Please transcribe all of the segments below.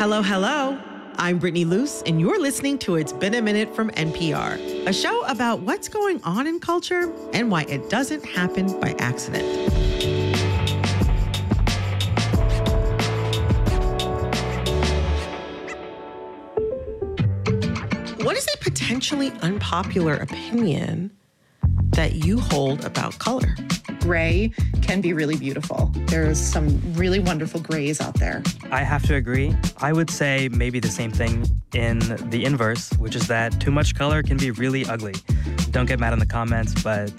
Hello, hello. I'm Brittany Luce, and you're listening to It's Been a Minute from NPR, a show about what's going on in culture and why it doesn't happen by accident. What is a potentially unpopular opinion that you hold about color? Gray can be really beautiful. There's some really wonderful grays out there. I have to agree. I would say maybe the same thing in the inverse, which is that too much color can be really ugly. Don't get mad in the comments, but...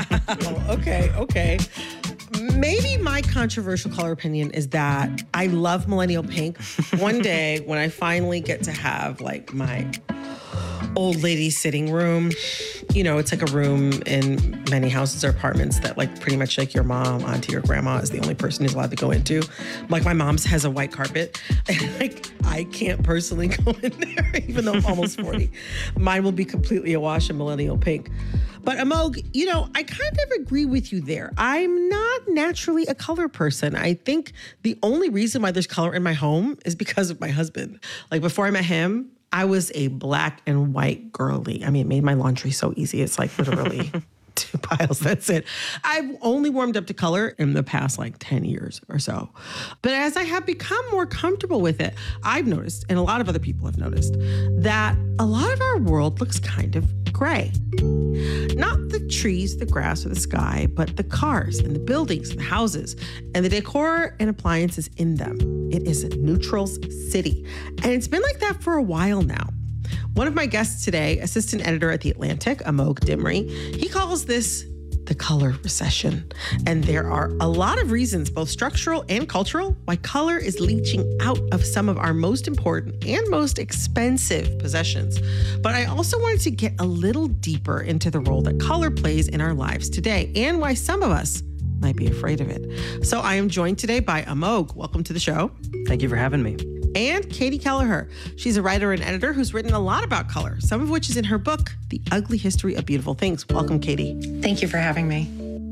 Okay. Maybe my controversial color opinion is that I love millennial pink. One day when I finally get to have like my old lady sitting room, you know, it's like a room in many houses or apartments that like pretty much like your mom, auntie, or grandma is the only person who's allowed to go into. Like my mom's has a white carpet and like I can't personally go in there even though I'm almost 40. Mine will be completely awash in millennial pink. But Amog, you know, I kind of agree with you there. I'm not naturally a color person. I think the only reason why there's color in my home is because of my husband. Like before I met him, I was a black and white girly. I mean, it made my laundry so easy. It's like literally 2 piles. That's it. I've only warmed up to color in the past like 10 years or so. But as I have become more comfortable with it, I've noticed, and a lot of other people have noticed, that a lot of our world looks kind of gray. Not the trees, the grass, or the sky, but the cars and the buildings and the houses and the decor and appliances in them. It is a neutrals city. And it's been like that for a while now. One of my guests today, assistant editor at The Atlantic, Amog Dimri, he calls this the color recession. And there are a lot of reasons, both structural and cultural, why color is leaching out of some of our most important and most expensive possessions. But I also wanted to get a little deeper into the role that color plays in our lives today and why some of us might be afraid of it. So I am joined today by Amog. Welcome to the show. Thank you for having me. And Katie Kelleher. She's a writer and editor who's written a lot about color, some of which is in her book, The Ugly History of Beautiful Things. Welcome, Katie. Thank you for having me.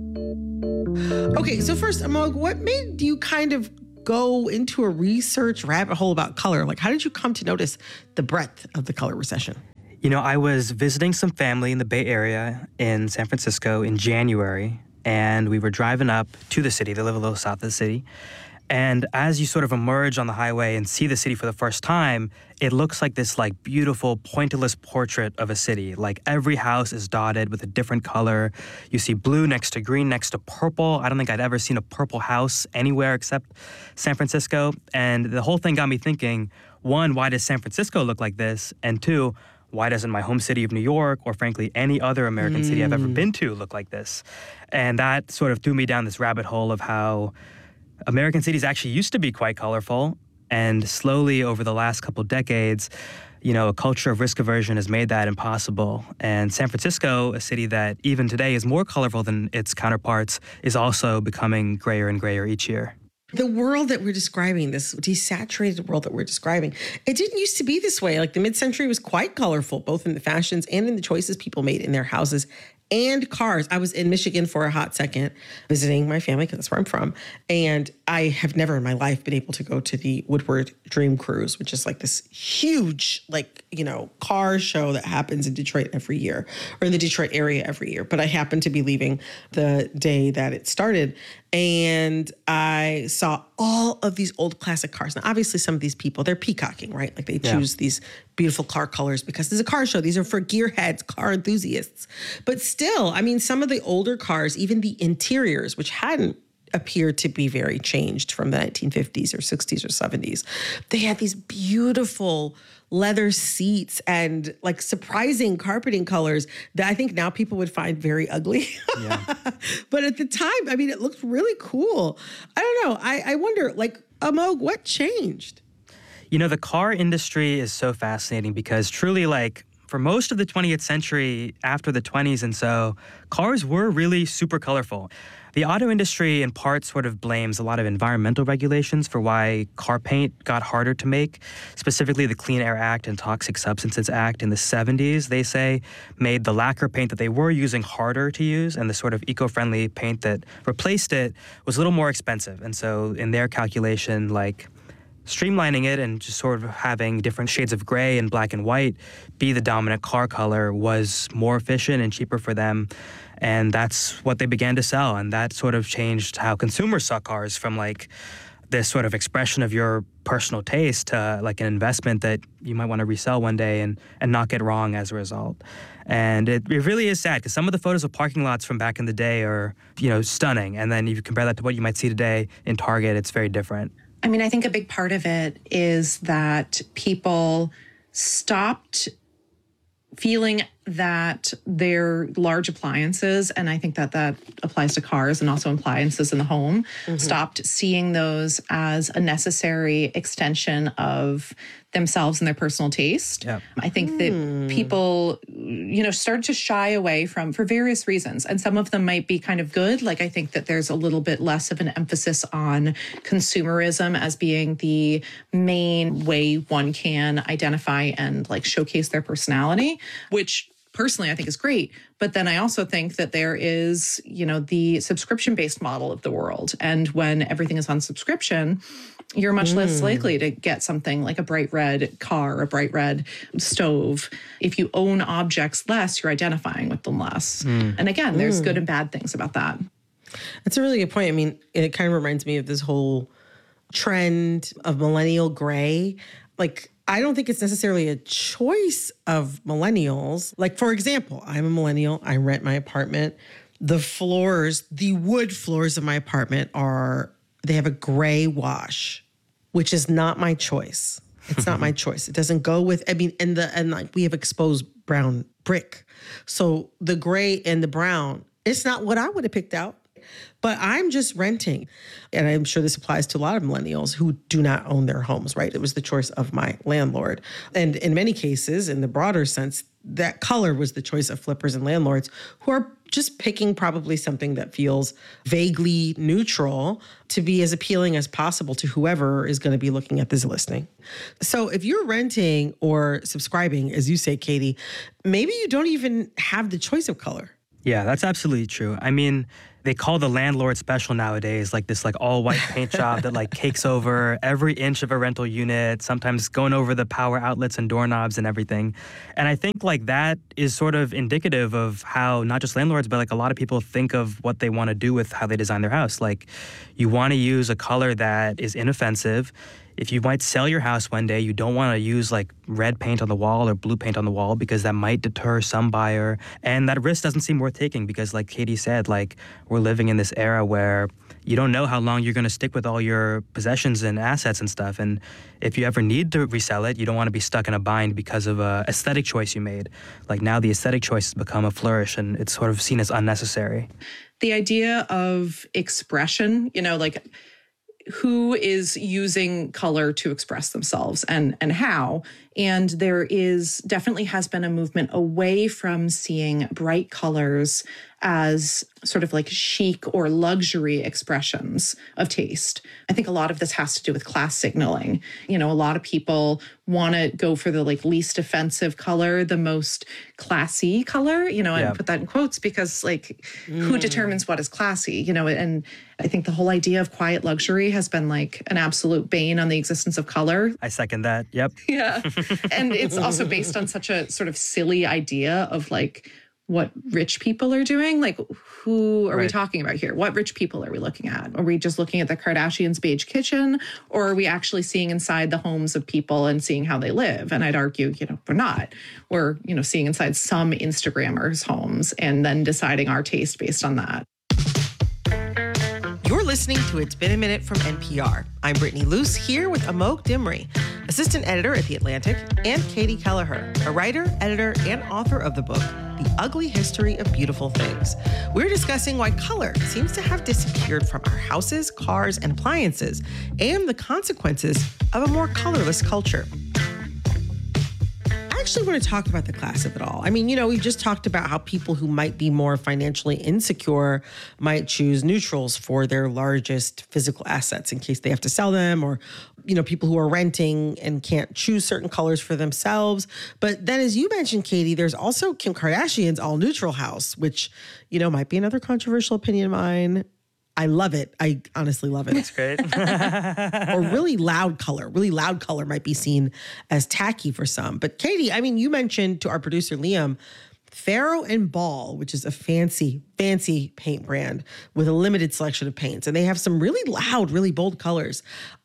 Okay, so first, Amog, what made you kind of go into a research rabbit hole about color? Like, how did you come to notice the breadth of the color recession? You know, I was visiting some family in the Bay Area in San Francisco in January, and we were driving up to the city. They live a little south of the city. And as you sort of emerge on the highway and see the city for the first time, it looks like this like beautiful pointillist portrait of a city. Like every house is dotted with a different color. You see blue next to green next to purple. I don't think I'd ever seen a purple house anywhere except San Francisco. And the whole thing got me thinking, one, why does San Francisco look like this? And two, why doesn't my home city of New York or frankly any other American city I've ever been to look like this? And that sort of threw me down this rabbit hole of how American cities actually used to be quite colorful, and slowly over the last couple of decades, you know, a culture of risk aversion has made that impossible. And San Francisco, a city that even today is more colorful than its counterparts, is also becoming grayer and grayer each year. The world that we're describing, this desaturated world that we're describing, it didn't used to be this way. Like the mid-century was quite colorful, both in the fashions and in the choices people made in their houses and cars. I was in Michigan for a hot second visiting my family because that's where I'm from. And I have never in my life been able to go to the Woodward Dream Cruise, which is like this huge, like, you know, car show that happens in Detroit every year or in the Detroit area every year. But I happened to be leaving the day that it started. And I saw all of these old classic cars. Now, obviously, some of these people, they're peacocking, right? Like they choose these beautiful car colors because there's a car show. These are for gearheads, car enthusiasts. But still, I mean, some of the older cars, even the interiors, which hadn't appeared to be very changed from the 1950s or 60s or 70s, they had these beautiful leather seats and like surprising carpeting colors that I think now people would find very ugly. Yeah. But at the time, I mean, it looked really cool. I don't know. I wonder, like, Amog, what changed? You know, the car industry is so fascinating because truly, like, for most of the 20th century, after the 20s and so, cars were really super colorful. The auto industry, in part, sort of blames a lot of environmental regulations for why car paint got harder to make. Specifically, the Clean Air Act and Toxic Substances Act in the 70s, they say, made the lacquer paint that they were using harder to use, and the sort of eco-friendly paint that replaced it was a little more expensive. And so in their calculation, like, streamlining it and just sort of having different shades of gray and black and white be the dominant car color was more efficient and cheaper for them. And that's what they began to sell. And that sort of changed how consumers saw cars from like this sort of expression of your personal taste to like an investment that you might want to resell one day and not get wrong as a result. And it really is sad because some of the photos of parking lots from back in the day are, stunning. And then if you compare that to what you might see today in Target, it's very different. I mean, I think a big part of it is that people stopped feeling that their large appliances, and I think that that applies to cars and also appliances in the home, stopped seeing those as a necessary extension of themselves and their personal taste. Yep. I think that people, started to shy away from, for various reasons. And some of them might be kind of good. Like, I think that there's a little bit less of an emphasis on consumerism as being the main way one can identify and like showcase their personality, which personally I think is great. But then I also think that there is, the subscription-based model of the world. And when everything is on subscription, you're much less likely to get something like a bright red car, a bright red stove. If you own objects less, you're identifying with them less. And again, there's good and bad things about that. That's a really good point. I mean, it kind of reminds me of this whole trend of millennial gray. Like, I don't think it's necessarily a choice of millennials. Like, for example, I'm a millennial. I rent my apartment. The wood floors of my apartment they have a gray wash, which is not my choice. It's not my choice. It doesn't go with, and like we have exposed brown brick. So the gray and the brown, it's not what I would have picked out. But I'm just renting. And I'm sure this applies to a lot of millennials who do not own their homes, right? It was the choice of my landlord. And in many cases, in the broader sense, that color was the choice of flippers and landlords who are just picking probably something that feels vaguely neutral to be as appealing as possible to whoever is going to be looking at this listing. So if you're renting or subscribing, as you say, Katie, maybe you don't even have the choice of color. Yeah, that's absolutely true. I mean, they call the landlord special nowadays like this like all white paint job that like cakes over every inch of a rental unit, sometimes going over the power outlets and doorknobs and everything. And I think like that is sort of indicative of how not just landlords, but like a lot of people think of what they want to do with how they design their house. Like you want to use a color that is inoffensive. If you might sell your house one day, you don't want to use like red paint on the wall or blue paint on the wall because that might deter some buyer. And that risk doesn't seem worth taking because like Katie said, like we're living in this era where you don't know how long you're going to stick with all your possessions and assets and stuff. And if you ever need to resell it, you don't want to be stuck in a bind because of a aesthetic choice you made. Like now the aesthetic choice has become a flourish and it's sort of seen as unnecessary. The idea of expression, like who is using color to express themselves and how. And there definitely has been a movement away from seeing bright colors as sort of like chic or luxury expressions of taste. I think a lot of this has to do with class signaling. A lot of people want to go for the like least offensive color, the most classy color, I put that in quotes because like who determines what is classy, and I think the whole idea of quiet luxury has been like an absolute bane on the existence of color. I second that. Yep. Yeah. And it's also based on such a sort of silly idea of like what rich people are doing. Like, who are we talking about here? What rich people are we looking at? Are we just looking at the Kardashians' beige kitchen? Or are we actually seeing inside the homes of people and seeing how they live? And I'd argue, we're not. We're, seeing inside some Instagrammers' homes and then deciding our taste based on that. You're listening to It's Been a Minute from NPR. I'm Brittany Luce here with Amok Dimri, assistant editor at The Atlantic, and Katie Kelleher, a writer, editor, and author of the book, The Ugly History of Beautiful Things. We're discussing why color seems to have disappeared from our houses, cars, and appliances, and the consequences of a more colorless culture. I actually want to talk about the class of it all. I mean, we've just talked about how people who might be more financially insecure might choose neutrals for their largest physical assets in case they have to sell them, or, people who are renting and can't choose certain colors for themselves. But then, as you mentioned, Katie, there's also Kim Kardashian's all neutral house, which, might be another controversial opinion of mine. I love it. I honestly love it. It's great. Or really loud color. Really loud color might be seen as tacky for some. But Katie, I mean, you mentioned to our producer, Liam, Faro and Ball, which is a fancy paint brand with a limited selection of paints. And they have some really loud, really bold colors.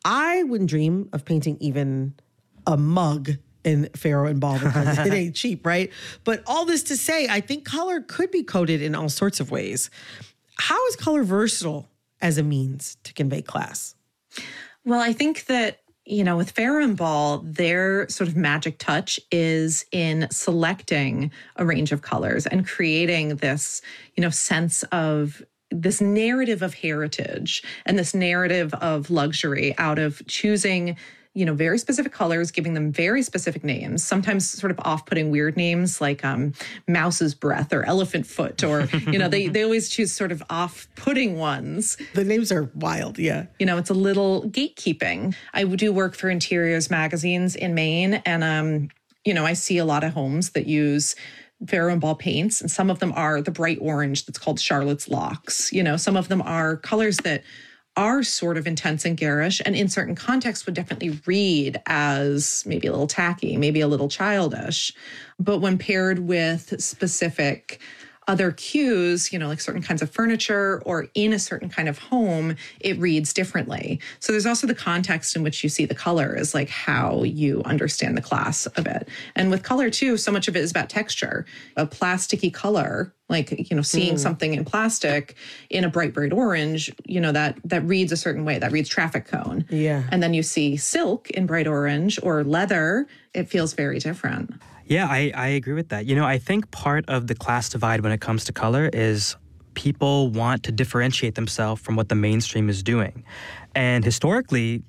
I wouldn't dream of painting even a mug in Faro and Ball because it ain't cheap, right? But all this to say, I think color could be coded in all sorts of ways. How is color versatile as a means to convey class? Well, I think that, with Faro and Ball, their sort of magic touch is in selecting a range of colors and creating this, sense of this narrative of heritage and this narrative of luxury out of choosing very specific colors, giving them very specific names, sometimes sort of off-putting weird names like mouse's breath or elephant foot, or, they always choose sort of off-putting ones. The names are wild, yeah. It's a little gatekeeping. I do work for interiors magazines in Maine, and, I see a lot of homes that use Faro and Ball paints, and some of them are the bright orange that's called Charlotte's Locks. Some of them are colors that are sort of intense and garish, and in certain contexts would definitely read as maybe a little tacky, maybe a little childish. But when paired with specific other cues, like certain kinds of furniture or in a certain kind of home, it reads differently. So there's also the context in which you see the color is like how you understand the class of it. And with color too, so much of it is about texture. A plasticky color, like, seeing something in plastic in a bright orange, that reads a certain way, that reads traffic cone. Yeah. And then you see silk in bright orange or leather, it feels very different. Yeah, I agree with that. I think part of the class divide when it comes to color is people want to differentiate themselves from what the mainstream is doing. And historically,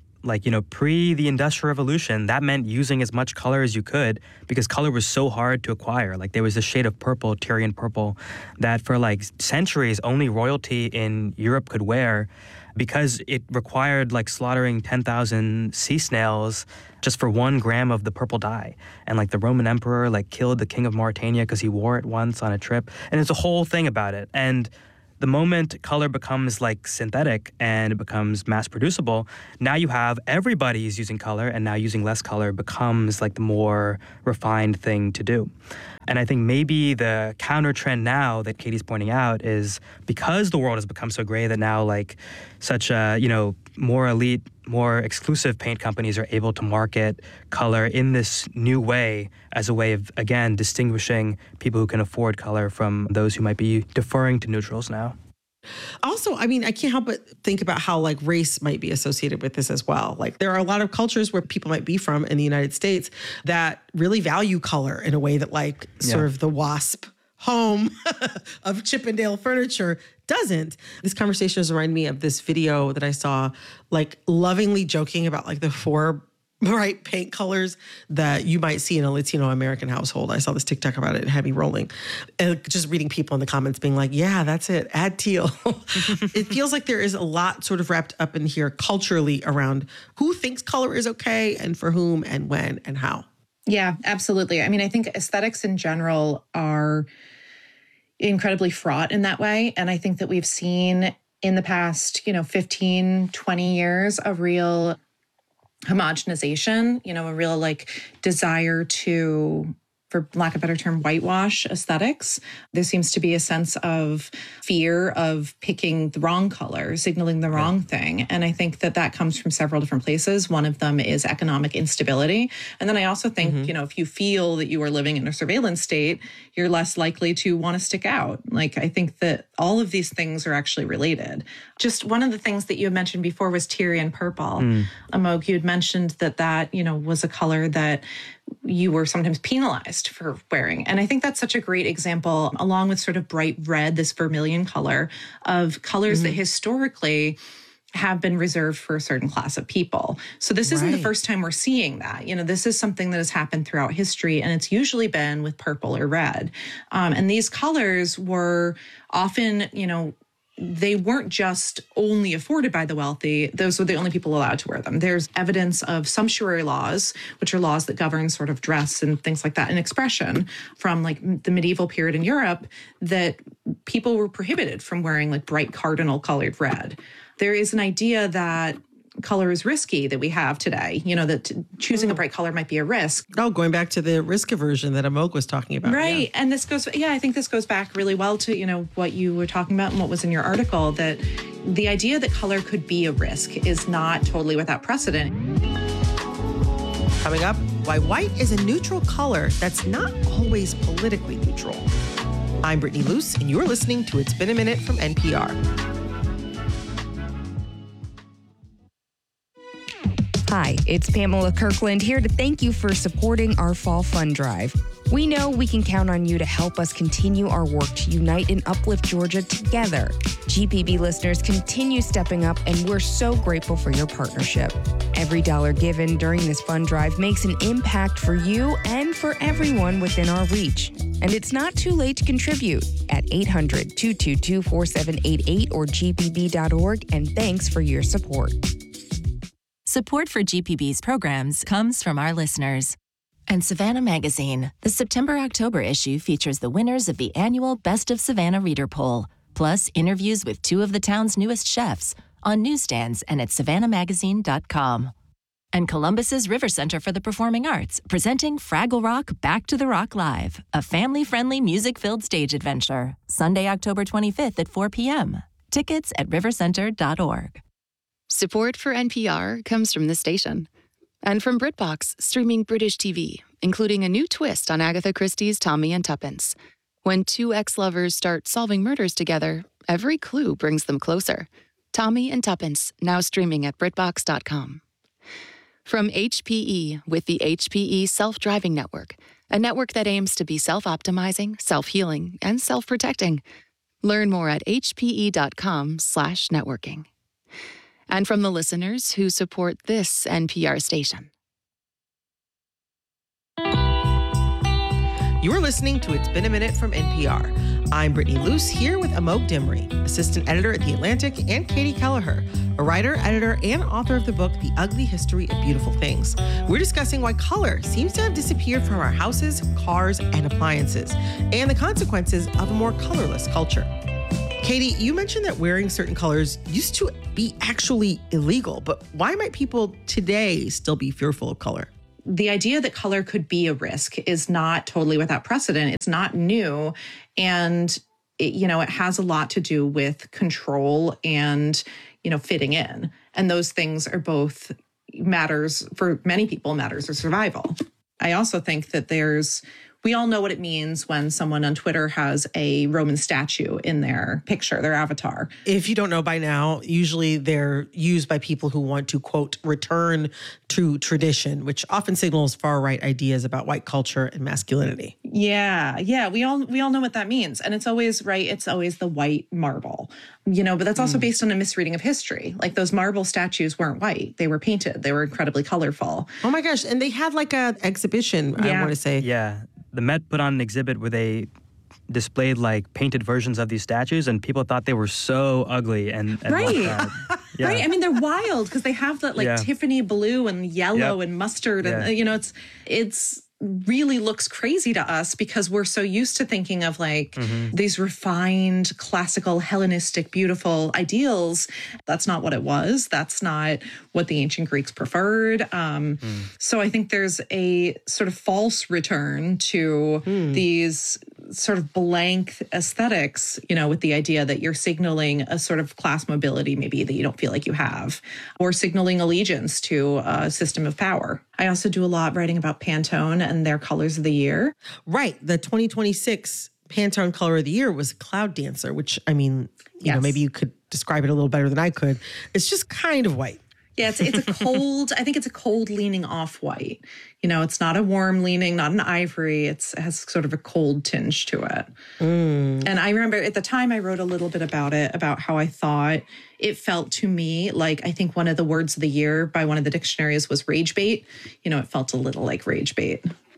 pre the Industrial Revolution, that meant using as much color as you could because color was so hard to acquire. There was a shade of purple, Tyrian purple, that for centuries only royalty in Europe could wear because it required slaughtering 10,000 sea snails just for 1 gram of the purple dye. And the Roman emperor killed the king of Mauritania because he wore it once on a trip. And it's a whole thing about it. And the moment color becomes synthetic and it becomes mass producible, now you have everybody is using color, and now using less color becomes the more refined thing to do. And I think maybe the counter trend now that Katie's pointing out is because the world has become so gray that now such more elite, more exclusive paint companies are able to market color in this new way as a way of, again, distinguishing people who can afford color from those who might be deferring to neutrals now. Also, I mean, I can't help but think about how race might be associated with this as well. There are a lot of cultures where people might be from in the United States that really value color in a way that sort of the WASP home of Chippendale furniture doesn't. This conversation has reminded me of this video that I saw, lovingly joking about the 4 bright paint colors that you might see in a Latino American household. I saw this TikTok about it and had me rolling. And just reading people in the comments being like, yeah, that's it, add teal. It feels like there is a lot sort of wrapped up in here culturally around who thinks color is okay and for whom and when and how. Yeah, absolutely. I mean, I think aesthetics in general are incredibly fraught in that way. And I think that we've seen in the past, 15, 20 years, a real homogenization, a real desire to, for lack of a better term, whitewash aesthetics. There seems to be a sense of fear of picking the wrong color, signaling the wrong thing. And I think that comes from several different places. One of them is economic instability. And then I also think, if you feel that you are living in a surveillance state, you're less likely to want to stick out. I think that all of these things are actually related. Just one of the things that you had mentioned before was Tyrian purple. Amog, you had mentioned that, was a color that you were sometimes penalized for wearing. And I think that's such a great example, along with sort of bright red, this vermilion color, of colors that historically have been reserved for a certain class of people. So this isn't the first time we're seeing that. This is something that has happened throughout history, and it's usually been with purple or red. And these colors were often, they weren't just only afforded by the wealthy. Those were the only people allowed to wear them. There's evidence of sumptuary laws, which are laws that govern sort of dress and things like that, and expression from like the medieval period in Europe, that people were prohibited from wearing like bright cardinal colored red. There is an idea that color is risky that we have today, that choosing a bright color might be a risk. Oh, going back to the risk aversion that Amok was talking about. Right. Yeah. And I think this goes back really well to, what you were talking about and what was in your article, that the idea that color could be a risk is not totally without precedent. Coming up, why white is a neutral color that's not always politically neutral. I'm Brittany Luce, and you're listening to It's Been a Minute from NPR. Hi, it's Pamela Kirkland here to thank you for supporting our Fall Fund Drive. We know we can count on you to help us continue our work to unite and uplift Georgia together. GPB listeners continue stepping up, and we're so grateful for your partnership. Every dollar given during this fund drive makes an impact for you and for everyone within our reach. And it's not too late to contribute at 800-222-4788 or gpb.org, and thanks for your support. Support for GPB's programs comes from our listeners. And Savannah Magazine, the September-October issue features the winners of the annual Best of Savannah Reader Poll, plus interviews with 2 of the town's newest chefs on newsstands and at savannahmagazine.com. And Columbus's River Center for the Performing Arts, presenting Fraggle Rock Back to the Rock Live, a family-friendly music-filled stage adventure, Sunday, October 25th at 4 p.m. Tickets at rivercenter.org. Support for NPR comes from this station and from BritBox, streaming British TV, including a new twist on Agatha Christie's Tommy and Tuppence. When 2 ex-lovers start solving murders together, every clue brings them closer. Tommy and Tuppence, now streaming at BritBox.com. From HPE with the HPE Self-Driving Network, a network that aims to be self-optimizing, self-healing, and self-protecting. Learn more at hpe.com/networking. And from the listeners who support this NPR station. You're listening to It's Been a Minute from NPR. I'm Brittany Luce, here with Amok Dimri, assistant editor at The Atlantic, and Katie Kelleher, a writer, editor, and author of the book, The Ugly History of Beautiful Things. We're discussing why color seems to have disappeared from our houses, cars, and appliances, and the consequences of a more colorless culture. Katie, you mentioned that wearing certain colors used to be actually illegal, but why might people today still be fearful of color? The idea that color could be a risk is not totally without precedent. It's not new. And, it has a lot to do with control and, fitting in. And those things are both matters for many people, matters of survival. I also think that we all know what it means when someone on Twitter has a Roman statue in their picture, their avatar. If you don't know by now, usually they're used by people who want to, quote, return to tradition, which often signals far-right ideas about white culture and masculinity. Yeah. We all know what that means. And it's always right. It's always the white marble, but that's also based on a misreading of history. Like those marble statues weren't white. They were painted. They were incredibly colorful. Oh my gosh. And they had like an exhibition, I want to say. Yeah. The Met put on an exhibit where they displayed like painted versions of these statues, and people thought they were so ugly and right. Yeah. Right. I mean, they're wild because they have that Tiffany blue and yellow and mustard, and it's really looks crazy to us because we're so used to thinking of these refined, classical, Hellenistic, beautiful ideals. That's not what it was. That's not what the ancient Greeks preferred. So I think there's a sort of false return to these sort of blank aesthetics, with the idea that you're signaling a sort of class mobility maybe that you don't feel like you have, or signaling allegiance to a system of power. I also do a lot writing about Pantone and their colors of the year. Right. The 2026 Pantone color of the year was Cloud Dancer, which, I mean, you know, maybe you could describe it a little better than I could. It's just kind of white. Yeah, it's a cold, I think it's a cold leaning off-white. It's not a warm leaning, not an ivory. It has sort of a cold tinge to it. And I remember at the time I wrote a little bit about it, about how I thought it felt to me like, I think one of the words of the year by one of the dictionaries was rage bait. It felt a little like rage bait.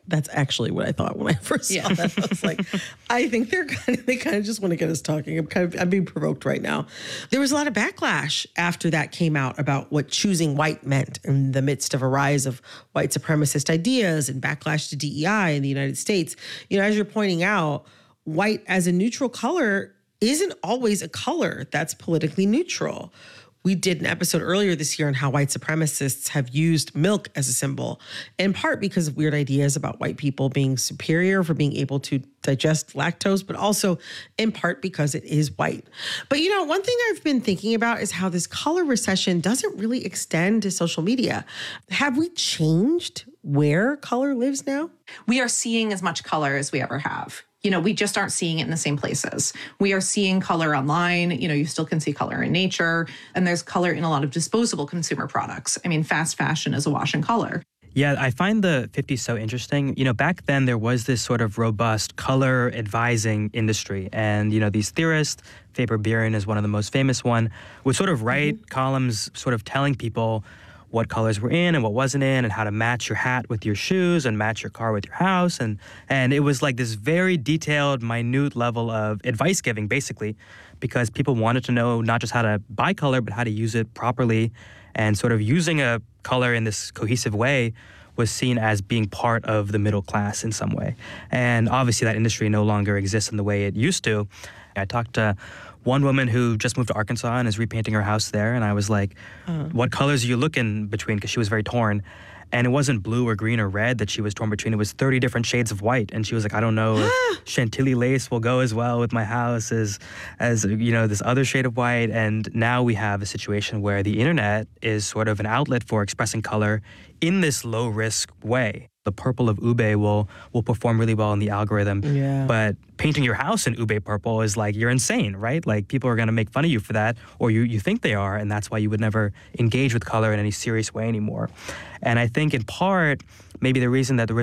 That's actually what I thought when I first saw that. I was like, I think they kind of just want to get us talking. I'm being provoked right now. There was a lot of backlash after that came out about what choosing white meant in the midst of a rise of white supremacist ideas and backlash to DEI in the United States. You know, as you're pointing out, white as a neutral color isn't always a color that's politically neutral. We did an episode earlier this year on how white supremacists have used milk as a symbol, in part because of weird ideas about white people being superior for being able to digest lactose, but also in part because it is white. But you know, one thing I've been thinking about is how this color recession doesn't really extend to social media. Have we changed where color lives now? We are seeing as much color as we ever have. You know, we just aren't seeing it in the same places. We are seeing color online. You know, you still can see color in nature, and there's color in a lot of disposable consumer products. I mean, fast fashion is awash in color. Yeah, I find the 50s so interesting. You know, back then there was this sort of robust color advising industry. And, you know, these theorists, Faber Buren is one of the most famous one, would sort of write columns sort of telling people what colors were in and what wasn't in, and how to match your hat with your shoes and match your car with your house. And it was like this very detailed, minute level of advice giving, basically, because people wanted to know not just how to buy color, but how to use it properly. And sort of using a color in this cohesive way was seen as being part of the middle class in some way. And obviously that industry no longer exists in the way it used to. I talked to one woman who just moved to Arkansas and is repainting her house there. And I was like, what colors are you looking between? Because she was very torn. And it wasn't blue or green or red that she was torn between. It was 30 different shades of white. And she was like, I don't know if Chantilly lace will go as well with my house as you know, this other shade of white. And now we have a situation where the internet is sort of an outlet for expressing color in this low risk way. The purple of ube will perform really well in the algorithm. Yeah. But painting your house in ube purple is like, you're insane, right? Like, people are going to make fun of you for that, or you think they are, and that's why you would never engage with color in any serious way anymore. And I think in part, maybe one of the reasons that the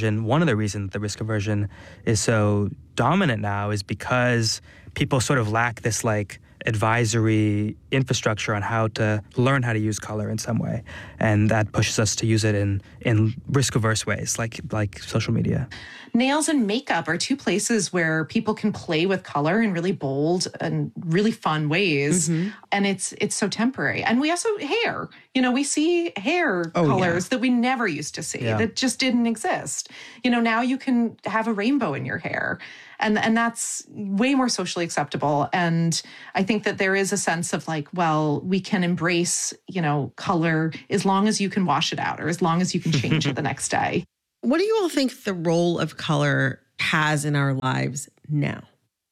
risk aversion is so dominant now is because people sort of lack this like advisory infrastructure on how to learn how to use color in some way. And that pushes us to use it in risk-averse ways, like social media. Nails and makeup are two places where people can play with color in really bold and really fun ways. And it's so temporary. And we also, hair. You know, we see hair colors that we never used to see, that just didn't exist. You know, now you can have a rainbow in your hair. And that's way more socially acceptable. And I think that there is a sense of like, well, we can embrace, you know, color as long as you can wash it out or as long as you can change it the next day. What do you all think the role of color has in our lives now?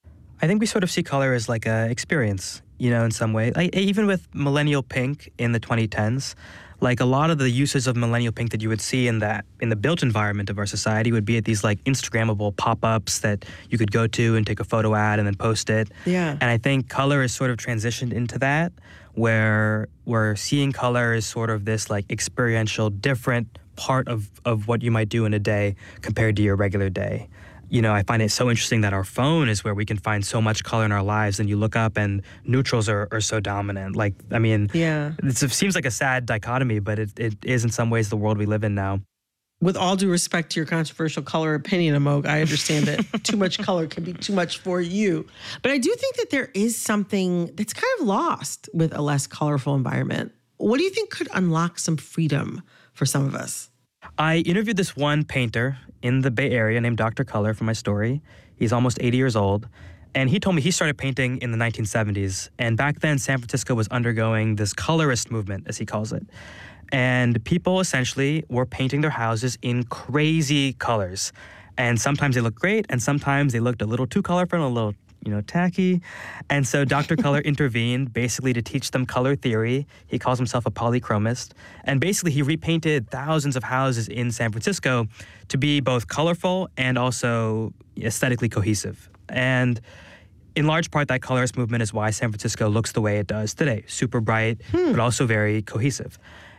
I think we sort of see color as like a experience, you know, in some way. Like, even with millennial pink in the 2010s, like a lot of the uses of millennial pink that you would see in the built environment of our society would be at these like Instagrammable pop-ups that you could go to and take a photo at and then post it. Yeah. And I think color is sort of transitioned into that, where we're seeing color as sort of this like experiential, different part of what you might do in a day compared to your regular day. You know, I find it so interesting that our phone is where we can find so much color in our lives, and you look up and neutrals are so dominant. Like, I mean, it seems like a sad dichotomy, but it is in some ways the world we live in now. With all due respect to your controversial color opinion, Amog, I understand that too much color can be too much for you. But I do think that there is something that's kind of lost with a less colorful environment. What do you think could unlock some freedom for some of us? I interviewed this one painter in the Bay Area named Dr. Color for my story. He's almost 80 years old. And he told me he started painting in the 1970s. And back then, San Francisco was undergoing this colorist movement, as he calls it. And people essentially were painting their houses in crazy colors. And sometimes they looked great, and sometimes they looked a little too colorful and a little, you know, tacky. And so Dr. Color intervened basically to teach them color theory. He calls himself a polychromist. And basically he repainted thousands of houses in San Francisco to be both colorful and also aesthetically cohesive. And in large part, that colorist movement is why San Francisco looks the way it does today. Super bright, but also very cohesive.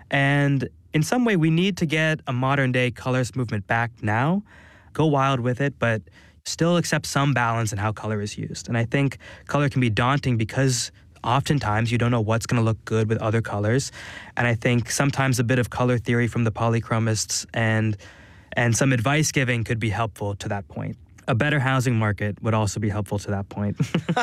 And in some way, we need to get a modern day colorist movement back now, go wild with it, but still accept some balance in how color is used. And I think color can be daunting because oftentimes you don't know what's going to look good with other colors. And I think sometimes a bit of color theory from the polychromists and And some advice giving could be helpful to that point. A better housing market would also be helpful to that point.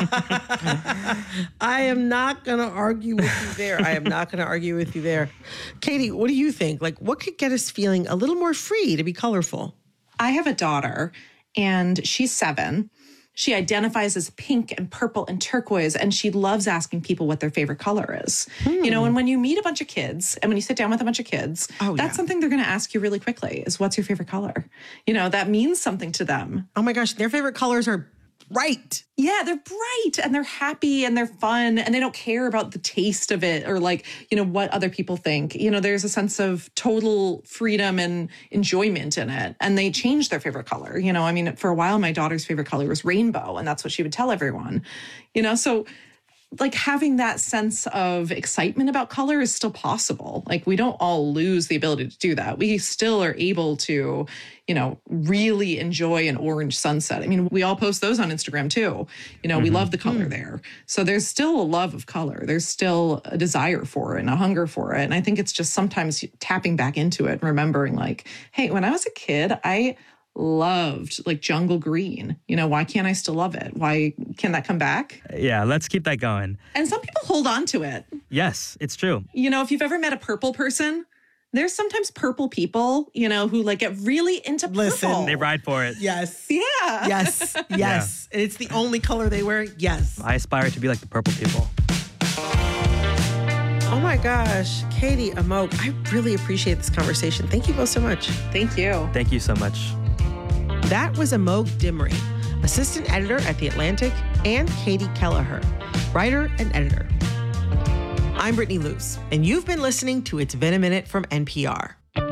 I am not going to argue with you there. Katie, what do you think? Like, what could get us feeling a little more free to be colorful? I have a daughter, and she's 7. She identifies as pink and purple and turquoise, and she loves asking people what their favorite color is. You know, and when you meet a bunch of kids, and when you sit down with a bunch of kids, that's something they're going to ask you really quickly is, what's your favorite color? You know, that means something to them. Oh my gosh, their favorite colors are bright. Yeah, they're bright and they're happy and they're fun and they don't care about the taste of it or like, you know, what other people think. You know, there's a sense of total freedom and enjoyment in it. And they change their favorite color. You know, I mean, for a while, my daughter's favorite color was rainbow, and that's what she would tell everyone. You know, so like having that sense of excitement about color is still possible. Like we don't all lose the ability to do that. We still are able to, you know, really enjoy an orange sunset. I mean, we all post those on Instagram too. You know, we love the color there. So there's still a love of color. There's still a desire for it and a hunger for it. And I think it's just sometimes tapping back into it and remembering like, hey, when I was a kid, I loved like jungle green. You know, why can't I still love it? Why can that come back? Yeah, let's keep that going. And some people hold on to it. Yes, it's true. You know, if you've ever met a purple person, there's sometimes purple people, you know, who like get really into purple. Listen, They ride for it. Yes. Yeah. Yes. Yes. And it's the only color they wear. Yes. I aspire to be like the purple people. Oh my gosh. Katie, Amok, I really appreciate this conversation. Thank you both so much. Thank you. Thank you so much. That was Amok Dimri, assistant editor at The Atlantic, and Katie Kelleher, writer and editor. I'm Brittany Luce, and you've been listening to It's Been a Minute from NPR.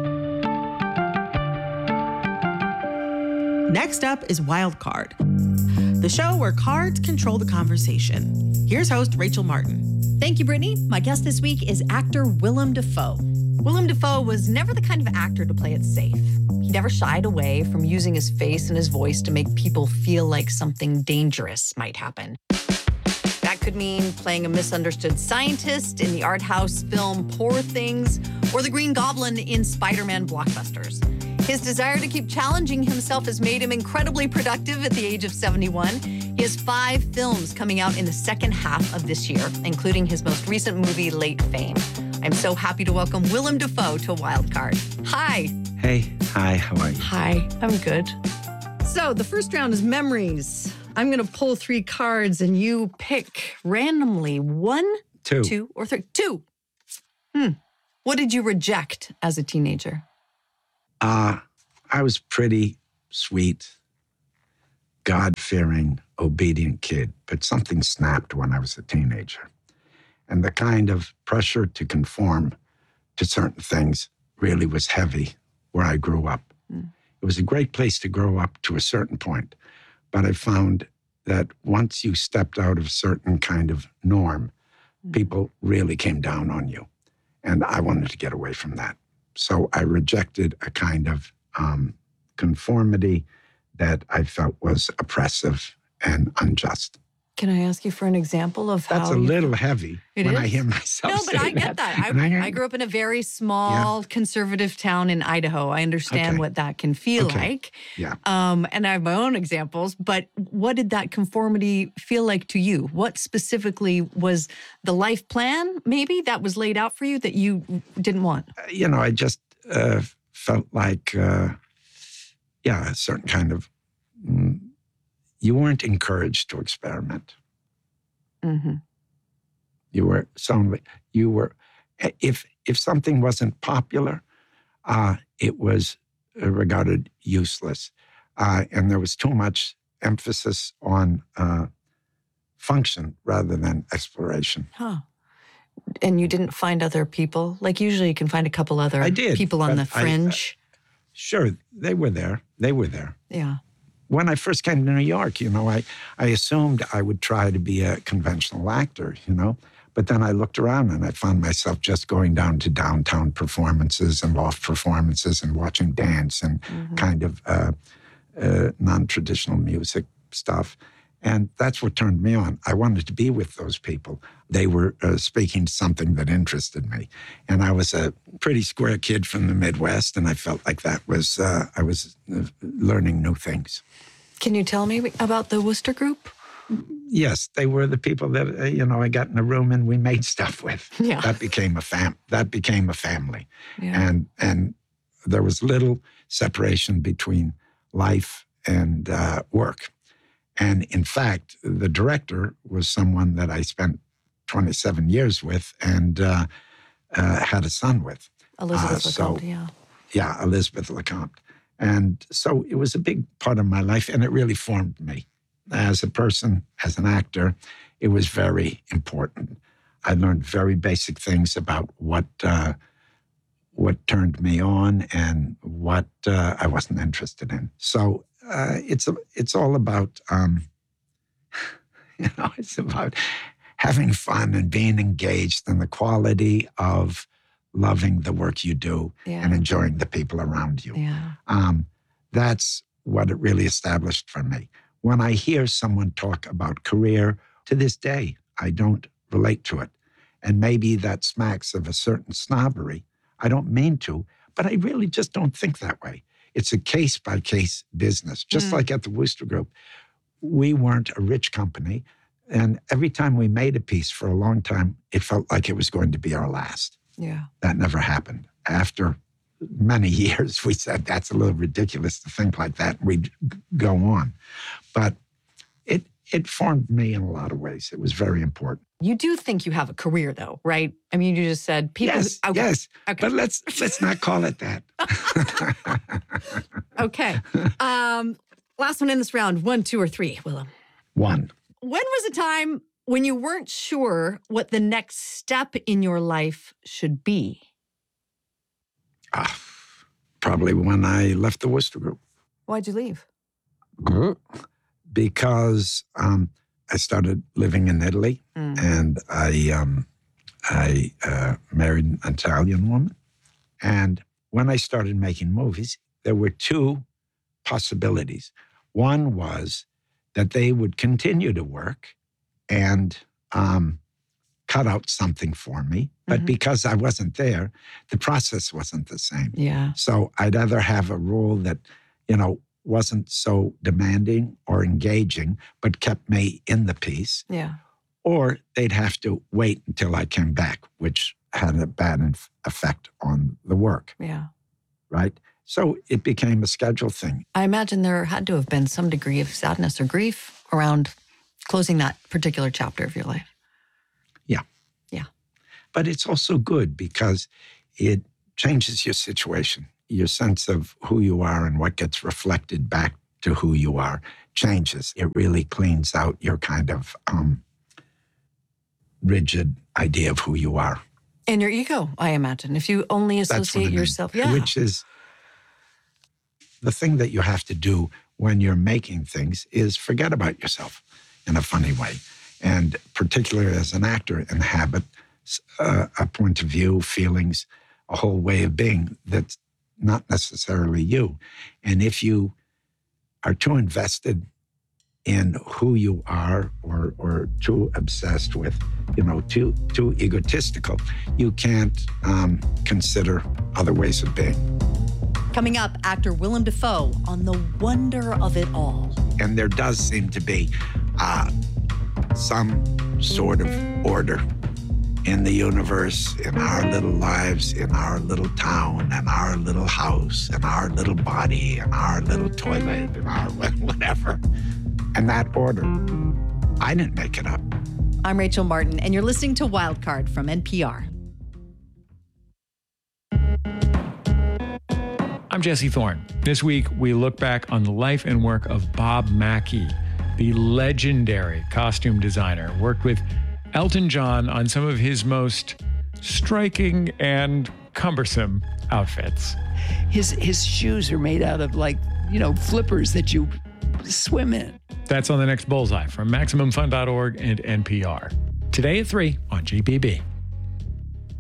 Next up is Wild Card, the show where cards control the conversation. Here's host Rachel Martin. Thank you, Brittany. My guest this week is actor Willem Dafoe. Willem Dafoe was never the kind of actor to play it safe. He never shied away from using his face and his voice to make people feel like something dangerous might happen. That could mean playing a misunderstood scientist in the art house film Poor Things or the Green Goblin in Spider-Man blockbusters. His desire to keep challenging himself has made him incredibly productive at the age of 71. He has 5 films coming out in the second half of this year, including his most recent movie, Late Fame. I'm so happy to welcome Willem Dafoe to Wildcard. Hi. Hey, hi, how are you? Hi, I'm good. So the first round is memories. I'm going to pull 3 cards and you pick randomly 1, 2, or 3. 2. What did you reject as a teenager? I was pretty sweet, God-fearing, obedient kid, but something snapped when I was a teenager. And the kind of pressure to conform to certain things really was heavy where I grew up. It was a great place to grow up to a certain point, but I found that once you stepped out of a certain kind of norm, people really came down on you. And I wanted to get away from that. So I rejected a kind of conformity that I felt was oppressive and unjust. Can I ask you for an example of how That's a little heavy when is? I hear myself No, but say I get that. And I grew up in a very small conservative town in Idaho. I understand what that can feel like. Yeah. And I have my own examples, but what did that conformity feel like to you? What specifically was the life plan, maybe, that was laid out for you that you didn't want? You know, I just felt like, a certain kind of, you weren't encouraged to experiment. Mm-hmm. You were, if something wasn't popular, it was regarded useless. And there was too much emphasis on function rather than exploration. Huh. And you didn't find other people? Like usually you can find a couple other people on the fringe. Sure, they were there. Yeah. When I first came to New York, you know, I assumed I would try to be a conventional actor, you know. But then I looked around and I found myself just going down to downtown performances and loft performances and watching dance and kind of non-traditional music stuff. And that's what turned me on. I wanted to be with those people. They were speaking something that interested me. And I was a pretty square kid from the Midwest, and I felt like that was, I was learning new things. Can you tell me about the Wooster Group? Yes, they were the people that, I got in a room and we made stuff with. Yeah. That became a family. Yeah. And there was little separation between life and work. And in fact, the director was someone that I spent 27 years with and had a son with. Elizabeth LeCompte, yeah. Yeah, Elizabeth LeCompte. And so it was a big part of my life, and it really formed me. As a person, as an actor, it was very important. I learned very basic things about what turned me on and what I wasn't interested in. So it's all about, it's about having fun and being engaged and the quality of loving the work you do and enjoying the people around you. Yeah. That's what it really established for me. When I hear someone talk about career, to this day, I don't relate to it. And maybe that smacks of a certain snobbery. I don't mean to, but I really just don't think that way. It's a case-by-case business. Just like at the Wooster Group, we weren't a rich company. And every time we made a piece for a long time, it felt like it was going to be our last. Yeah. That never happened. After many years, we said, that's a little ridiculous to think like that. We'd go on. But it formed me in a lot of ways. It was very important. You do think you have a career, though, right? I mean, you just said people. Yes, yes. Okay. But let's not call it that. Okay. Last one in this round. 1, 2, or 3, Willem. 1. When was a time when you weren't sure what the next step in your life should be? Probably when I left the Wooster Group. Why'd you leave? Because I started living in Italy, and I married an Italian woman. And when I started making movies, there were 2 possibilities. One was that they would continue to work and cut out something for me. But because I wasn't there, the process wasn't the same. Yeah. So I'd either have a role that, wasn't so demanding or engaging, but kept me in the piece. Yeah. Or they'd have to wait until I came back, which had a bad effect on the work. Yeah. Right? So it became a schedule thing. I imagine there had to have been some degree of sadness or grief around closing that particular chapter of your life. Yeah. Yeah. But it's also good because it changes your situation. Your sense of who you are and what gets reflected back to who you are changes. It really cleans out your kind of rigid idea of who you are. And your ego, I imagine, if you only associate yourself. Yeah. Which is the thing that you have to do when you're making things is forget about yourself in a funny way. And particularly as an actor, inhabit a point of view, feelings, a whole way of being that's not necessarily you. And if you are too invested in who you are or too obsessed with, too egotistical, you can't consider other ways of being. Coming up, actor Willem Dafoe on the wonder of it all. And there does seem to be some sort of order in the universe, in our little lives, in our little town, in our little house, in our little body, in our little toilet, in our whatever. And that order, I didn't make it up. I'm Rachel Martin, and you're listening to Wildcard from NPR. I'm Jesse Thorne. This week, we look back on the life and work of Bob Mackie, the legendary costume designer, worked with Elton John on some of his most striking and cumbersome outfits. His shoes are made out of flippers that you swim in. That's on the next Bullseye from MaximumFun.org and NPR. Today at 3 on GPB.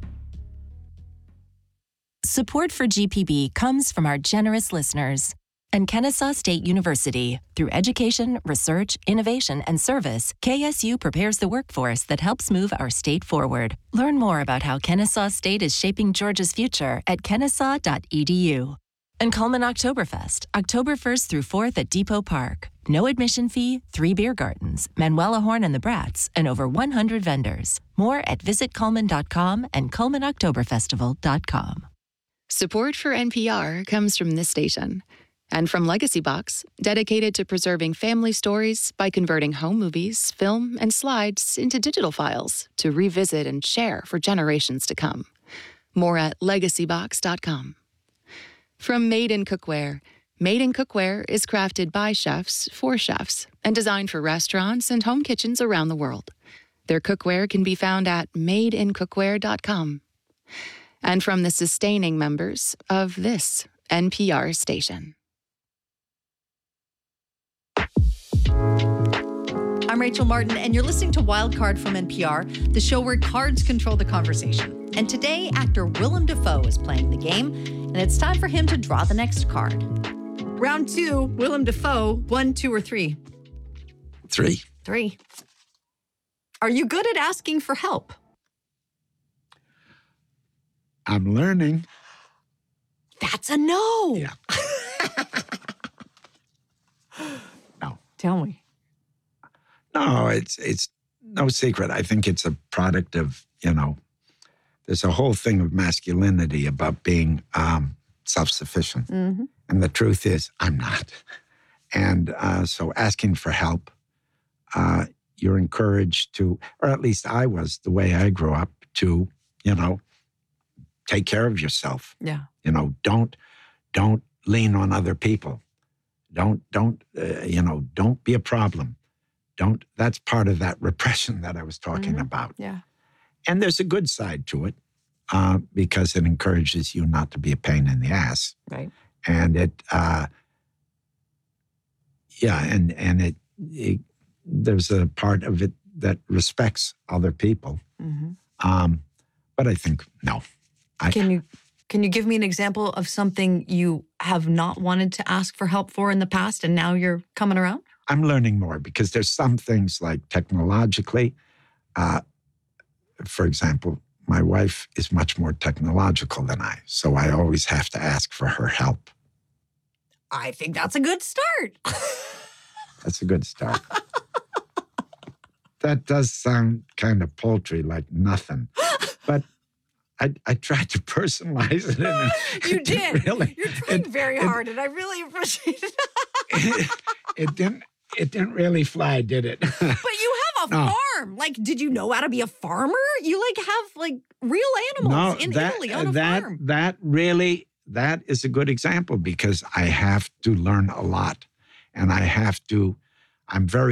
Support for GPB comes from our generous listeners. and Kennesaw State University. Through education, research, innovation, and service, KSU prepares the workforce that helps move our state forward. Learn more about how Kennesaw State is shaping Georgia's future at kennesaw.edu. And Coleman Oktoberfest, October 1st through 4th at Depot Park. No admission fee, 3 beer gardens, Manuela Horn and the Brats, and over 100 vendors. More at visitcoleman.com and ColemanOctoberFestival.com. Support for NPR comes from this station and from Legacy Box, dedicated to preserving family stories by converting home movies, film, and slides into digital files to revisit and share for generations to come. More at legacybox.com. From Made in Cookware. Made in Cookware is crafted by chefs for chefs and designed for restaurants and home kitchens around the world. Their cookware can be found at madeincookware.com. And from the sustaining members of this NPR station. I'm Rachel Martin, and you're listening to Wild Card from NPR, the show where cards control the conversation. And today, actor Willem Dafoe is playing the game, and it's time for him to draw the next card. Round 2, Willem Dafoe, 1, 2, or 3? 3. 3. Are you good at asking for help? I'm learning. That's a no. Yeah. No. Tell me. No, it's no secret. I think it's a product of, there's a whole thing of masculinity about being self-sufficient. Mm-hmm. And the truth is, I'm not. And so asking for help, you're encouraged to, or at least I was, the way I grew up, to, take care of yourself. Yeah. Don't lean on other people. Don't be a problem. That's part of that repression that I was talking about. Yeah. And there's a good side to it because it encourages you not to be a pain in the ass. Right. And it there's a part of it that respects other people. Mm-hmm. But I think, no. Can you give me an example of something you have not wanted to ask for help for in the past and now you're coming around? I'm learning more because there's some things like technologically, for example, my wife is much more technological than I, so I always have to ask for her help. I think that's a good start. That's a good start. That does sound kind of paltry, like nothing, but I tried to personalize it. And You did. Really, You're trying very hard, and I really appreciate it. It didn't really fly, did it? But you have a farm. Like, did you know how to be a farmer? You have real animals in Italy on a farm. That is a good example because I have to learn a lot, and I'm very